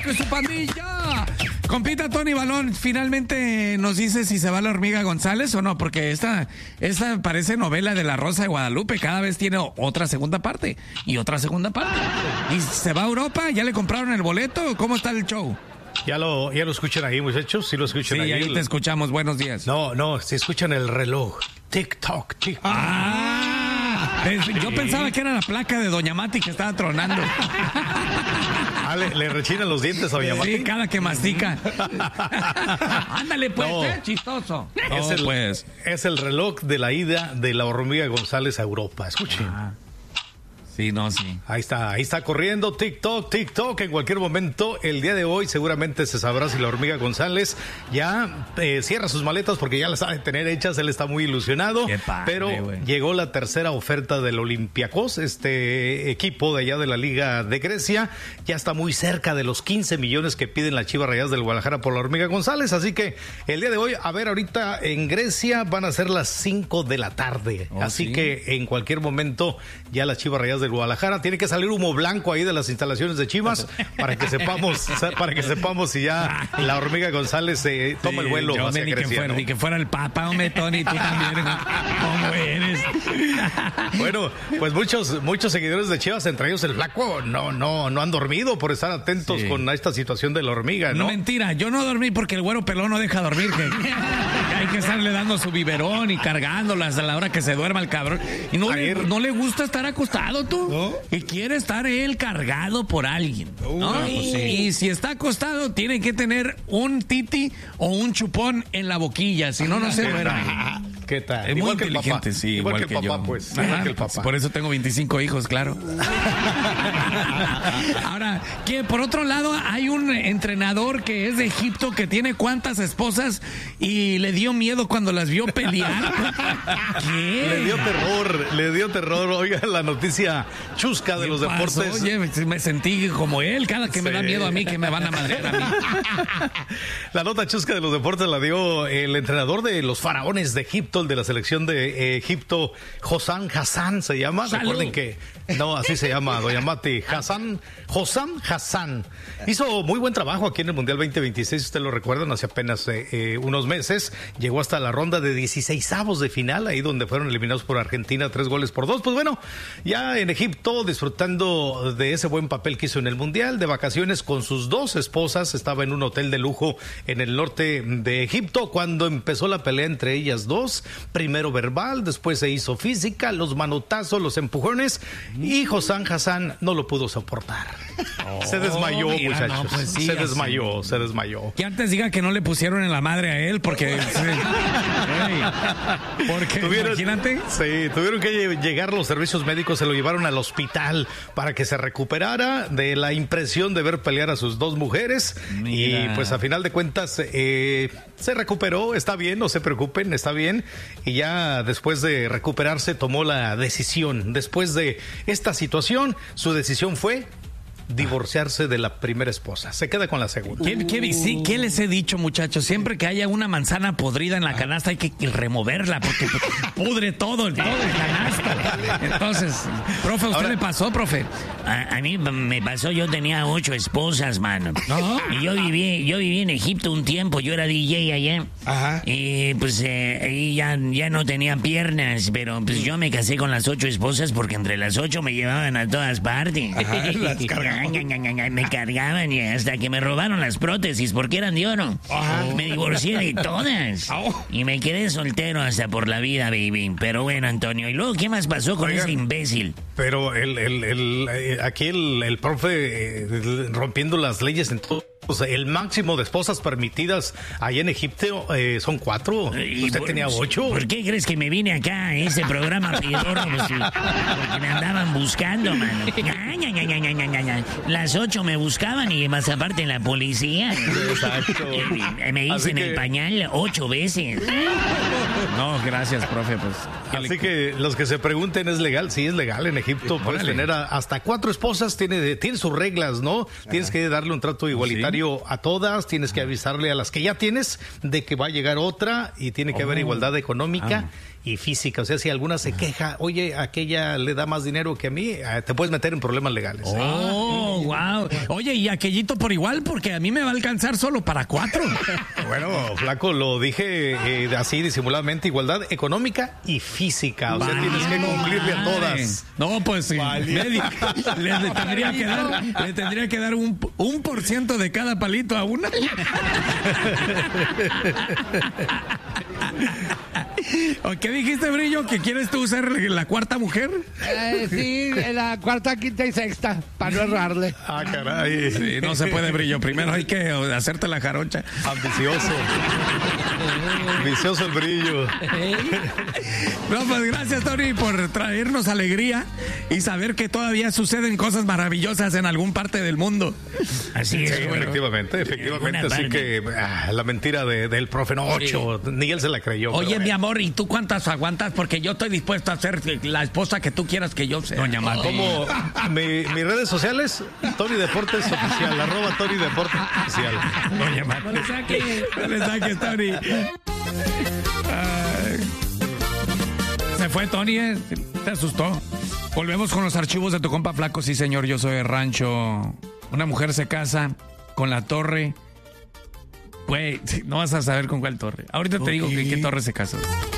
su pandilla. Compita Tony Balón, finalmente nos dice si se va la Hormiga González o no, porque esta parece novela de La Rosa de Guadalupe, cada vez tiene otra segunda parte y otra segunda parte. ¿Y se va a Europa? ¿Ya le compraron el boleto? ¿Cómo está el show? Ya lo escuchan ahí, muchachos, sí lo escuchan ahí. Sí, ahí te escuchamos, buenos días. No, se escuchan el reloj. Tic-toc, tic-toc. Yo pensaba que era la placa de Doña Mati que estaba tronando. Le rechinan los dientes a Doña Mati. Sí, cada que mastica. Ándale, pues, chistoso. Es el reloj de la ida de la Hormiga González a Europa. Escuchen. Sí, sí. Ahí está corriendo TikTok. En cualquier momento, el día de hoy, seguramente se sabrá si la Hormiga González ya cierra sus maletas porque ya las ha de tener hechas. Él está muy ilusionado. Qué padre, pero llegó la tercera oferta del Olympiacos, este equipo de allá de la Liga de Grecia. Ya está muy cerca de los 15 millones que piden las Chivas Rayadas del Guadalajara por la Hormiga González. Así que el día de hoy, ahorita en Grecia van a ser las 5 de la tarde. Así que en cualquier momento ya las Chivas Rayadas del Guadalajara, tiene que salir humo blanco ahí de las instalaciones de Chivas para que sepamos si ya la Hormiga González toma el vuelo hacia Grecia. Ni que fuera el Papa, hombre, Tony, tú también, ¿cómo eres? Bueno, pues muchos seguidores de Chivas, entre ellos el Flaco, no han dormido por estar atentos con esta situación de la Hormiga, ¿no? No, mentira, yo no dormí porque el güero pelón no deja dormir, que hay que estarle dando su biberón y cargándolas a la hora que se duerma el cabrón. Y no le gusta estar acostado, tú. ¿No? Y quiere estar él cargado por alguien, ¿no? Y si está acostado, tiene que tener un titi o un chupón en la boquilla, si no se duerme. ¿Qué tal? Es muy inteligente, sí, igual que el papá, pues. Igual que el papá. Por eso tengo 25 hijos, claro. Ahora, que por otro lado, hay un entrenador que es de Egipto que tiene cuántas esposas y le dio miedo cuando las vio pelear. ¿Qué? Le dio terror. Oiga, la noticia chusca de los deportes. Oye, me sentí como él, cada que me da miedo a mí, que me van a madrear a mí. La nota chusca de los deportes la dio el entrenador de los faraones de Egipto, el de la selección de Egipto, Hossam Hassan se llama. ¡Salud! Recuerden que así se llama, Doña Mati. Hossam Hassan hizo muy buen trabajo aquí en el Mundial 2026, ustedes lo recuerdan, hace apenas unos meses llegó hasta la ronda de 16avos de final, ahí donde fueron eliminados por Argentina 3-2. Pues bueno, ya en Egipto disfrutando de ese buen papel que hizo en el Mundial, de vacaciones con sus dos esposas, estaba en un hotel de lujo en el norte de Egipto cuando empezó la pelea entre ellas dos, primero verbal, después se hizo física, los manotazos, los empujones, y Hossam Hassan no lo pudo soportar. Se desmayó, muchachos. No, pues sí, se desmayó. Que antes diga que no le pusieron en la madre a él, porque imagínate. Sí, tuvieron que llegar los servicios médicos, se lo llevaron al hospital para que se recuperara de la impresión de ver pelear a sus dos mujeres. Mira. Y pues a final de cuentas se recuperó, está bien, no se preocupen, está bien. Y ya después de recuperarse tomó la decisión. Después de esta situación, su decisión fue divorciarse de la primera esposa. Se queda con la segunda. ¿Qué les he dicho, muchachos? Siempre que haya una manzana podrida en la canasta hay que removerla porque pudre todo el canasta. Entonces, profe, ¿usted le pasó, profe? A mí me pasó, yo tenía 8 esposas, mano. ¿No? Y yo viví en Egipto un tiempo, yo era DJ allá. Ajá. Y pues ahí ya no tenía piernas, pero pues yo me casé con las 8 esposas porque entre las 8 me llevaban a todas partes. Ajá, las cargaban. Me cargaban y hasta que me robaron las prótesis porque eran de oro. Me divorcié de todas y me quedé soltero hasta por la vida, baby. Pero bueno, Antonio, ¿y luego qué más pasó con ese imbécil? Pero aquí el profe rompiendo las leyes en todo. O sea, el máximo de esposas permitidas allá en Egipto son 4. Usted tenía 8. ¿Por qué crees que me vine acá a ese programa pedorro? Porque me andaban buscando, mano. Las 8 me buscaban y más aparte la policía. Exacto. Me hice en el pañal 8 veces. No, gracias, profe. Pues, así que los que se pregunten, ¿es legal? Sí, es legal en Egipto. Puedes tener hasta 4 esposas. Tiene sus reglas, ¿no? Tienes que darle un trato igualitario a todas, tienes que avisarle a las que ya tienes de que va a llegar otra y tiene que haber igualdad económica y física. O sea, si alguna se queja, oye, aquella le da más dinero que a mí, te puedes meter en problemas legales. wow. Oye, y aquellito por igual, porque a mí me va a alcanzar solo para 4. Bueno, flaco, lo dije así disimuladamente, igualdad económica y física. O sea, tienes que cumplirle a todas. No, pues sí. Le tendría que dar un % de cada palito a una. ¿O qué dijiste, Brillo? ¿Que quieres tú ser la cuarta mujer? Sí, la cuarta, quinta y sexta, para no errarle. Ah, caray. Sí, no se puede, Brillo. Primero hay que hacerte la jarocha. Ambicioso. Ambicioso el Brillo. No, pues gracias, Tony, por traernos alegría y saber que todavía suceden cosas maravillosas en algún parte del mundo. Así es. Sí, efectivamente. Así que la mentira del profe Nocho, ni él se la creyó. Oye, mi amor, ¿y tú cuántas aguantas? Porque yo estoy dispuesto a ser la esposa que tú quieras que yo sea. Doña Mati. Como mis redes sociales, Tony Deportes Oficial, @ Tony Deportes Oficial. Doña Mati. No le saques, Tony. Se fue Tony, te asustó. Volvemos con los archivos de tu compa Flaco. Sí, señor, yo soy de rancho. Una mujer se casa con la torre. Güey, no vas a saber con cuál torre. Ahorita te digo que qué torre se casó.